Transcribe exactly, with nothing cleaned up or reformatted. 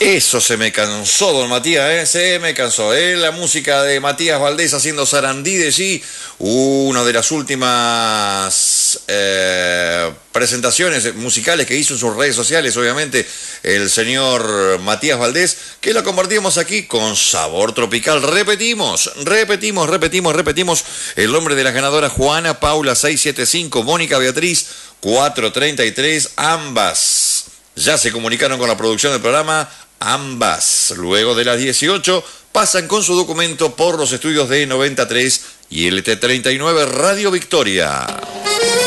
Eso se me cansó, don Matías, ¿eh? Se me cansó. ¿eh? La música de Matías Valdés haciendo Sarandí de sí, una de las últimas eh, presentaciones musicales que hizo en sus redes sociales, obviamente, el señor Matías Valdés, que la compartimos aquí con sabor tropical. Repetimos, repetimos, repetimos, repetimos. El nombre de las ganadoras: Juana Paula seiscientos setenta y cinco, Mónica Beatriz cuatrocientos treinta y tres, ambas ya se comunicaron con la producción del programa. Ambas, luego de las dieciocho, pasan con su documento por los estudios de noventa y tres y L T treinta y nueve Radio Victoria.